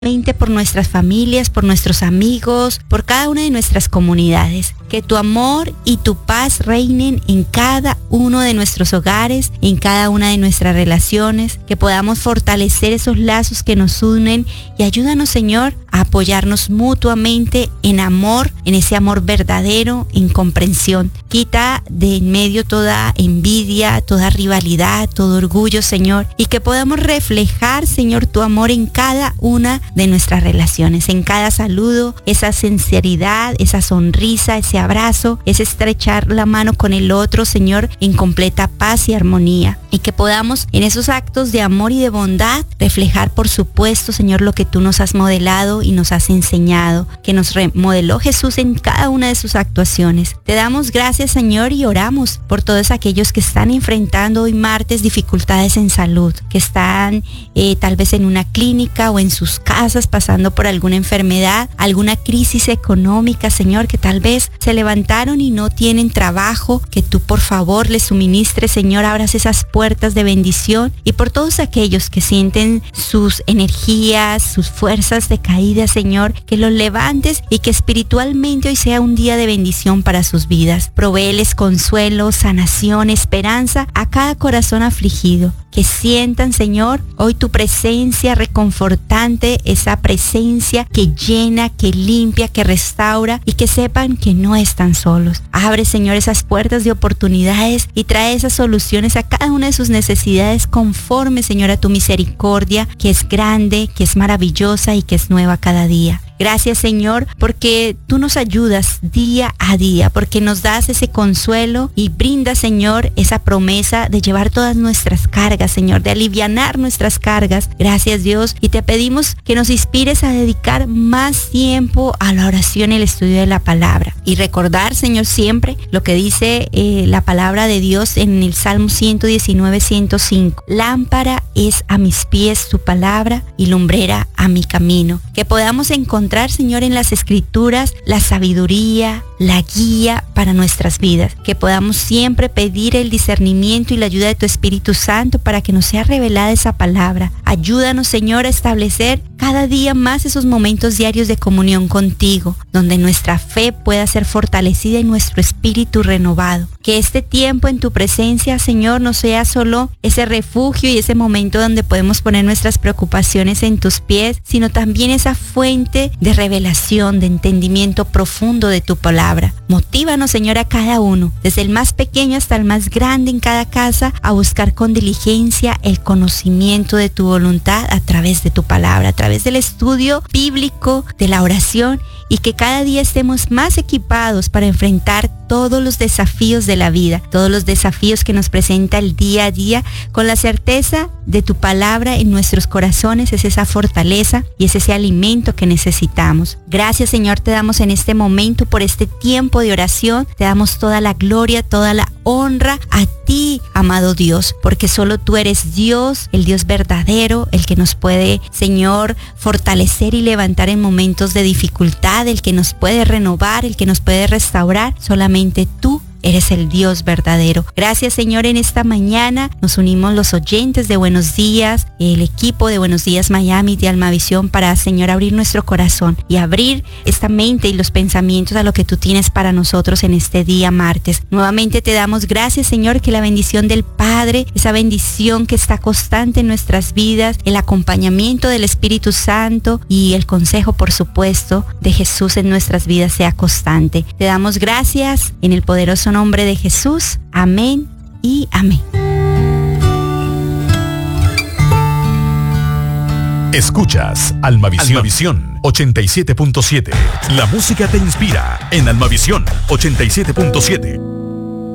por nuestras familias, por nuestros amigos, por cada una de nuestras comunidades. Que tu amor y tu paz reinen en cada uno de nuestros hogares, en cada una de nuestras relaciones, que podamos fortalecer esos lazos que nos unen y ayúdanos, Señor, a apoyarnos mutuamente en amor, en ese amor verdadero, en comprensión. Quita de en medio toda envidia, toda rivalidad, todo orgullo, Señor, y que podamos reflejar, Señor, tu amor en cada una de nuestras relaciones, en cada saludo, esa sinceridad, esa sonrisa, ese abrazo, ese estrechar la mano con el otro, Señor, en completa paz y armonía. Y que podamos en esos actos de amor y de bondad reflejar, por supuesto, Señor, lo que tú nos has modelado y nos has enseñado, que nos remodeló Jesús en cada una de sus actuaciones. Te damos gracias, Señor, y oramos por todos aquellos que están enfrentando hoy martes dificultades en salud, que están tal vez en una clínica o en sus casas pasando por alguna enfermedad, alguna crisis económica, Señor, que tal vez se levantaron y no tienen trabajo, que tú por favor les suministres, Señor, abras esas puertas de bendición, y por todos aquellos que sienten sus energías, sus fuerzas decaídas, Señor, que los levantes y que espiritualmente hoy sea un día de bendición para sus vidas. Provéeles consuelo, sanación, esperanza a cada corazón afligido. Que sientan, Señor, hoy tu presencia reconfortante, esa presencia que llena, que limpia, que restaura, y que sepan que no están solos. Abre, Señor, esas puertas de oportunidades y trae esas soluciones a cada una de sus necesidades conforme, Señor, a tu misericordia, que es grande, que es maravillosa y que es nueva cada día. Gracias, Señor, porque tú nos ayudas día a día, porque nos das ese consuelo y brindas, Señor, esa promesa de llevar todas nuestras cargas, Señor, de alivianar nuestras cargas. Gracias, Dios, y te pedimos que nos inspires a dedicar más tiempo a la oración y el estudio de la palabra. Y recordar, Señor, siempre lo que dice la palabra de Dios en el Salmo 119, 105. Lámpara es a mis pies tu palabra y lumbrera a mi camino. Que podamos encontrar, Señor, en las Escrituras la sabiduría, la guía para nuestras vidas. Que podamos siempre pedir el discernimiento y la ayuda de tu Espíritu Santo para que nos sea revelada esa palabra. Ayúdanos, Señor, a establecer cada día más esos momentos diarios de comunión contigo, donde nuestra fe pueda ser fortalecida y nuestro espíritu renovado. Que este tiempo en tu presencia, Señor, no sea solo ese refugio y ese momento donde podemos poner nuestras preocupaciones en tus pies, sino también esa fuente de revelación, de entendimiento profundo de tu palabra. Motívanos, Señor, a cada uno, desde el más pequeño hasta el más grande en cada casa, a buscar con diligencia el conocimiento de tu voluntad a través de tu palabra, a través del estudio bíblico, de la oración, y que cada día estemos más equipados para enfrentar todos los desafíos de la vida, todos los desafíos que nos presenta el día a día, con la certeza de tu palabra en nuestros corazones. Es esa fortaleza y es ese alimento que necesitamos. Gracias, Señor, te damos en este momento por este tiempo de oración. Te damos toda la gloria, toda la honra a ti, amado Dios, porque solo tú eres Dios, el Dios verdadero, el que nos puede, Señor, fortalecer y levantar en momentos de dificultad, el que nos puede renovar, el que nos puede restaurar. Solamente tú eres el Dios verdadero. Gracias, Señor, en esta mañana nos unimos los oyentes de Buenos Días, el equipo de Buenos Días Miami, de Almavisión, para, Señor, abrir nuestro corazón y abrir esta mente y los pensamientos a lo que tú tienes para nosotros en este día martes. Nuevamente te damos gracias, Señor, que la bendición del Padre, esa bendición que está constante en nuestras vidas, el acompañamiento del Espíritu Santo y el consejo, por supuesto, de Jesús en nuestras vidas sea constante. Te damos gracias en el poderoso nombre de Jesús. Amén y amén. Escuchas Almavisión 87.7. La música te inspira en Almavisión 87.7.